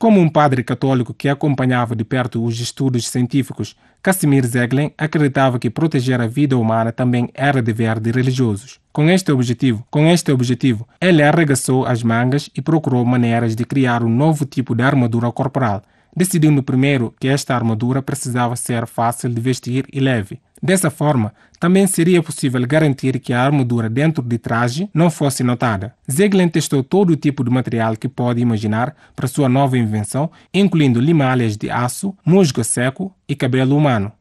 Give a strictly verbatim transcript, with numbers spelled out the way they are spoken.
Como um padre católico que acompanhava de perto os estudos científicos, Casimir Zeglen acreditava que proteger a vida humana também era dever de religiosos. Com este objetivo, com este objetivo, ele arregaçou as mangas e procurou maneiras de criar um novo tipo de armadura corporal, decidindo primeiro que esta armadura precisava ser fácil de vestir e leve. Dessa forma, também seria possível garantir que a armadura dentro de traje não fosse notada. Zeglen testou todo o tipo de material que pode imaginar para sua nova invenção, incluindo limalhas de aço, musgo seco e cabelo humano.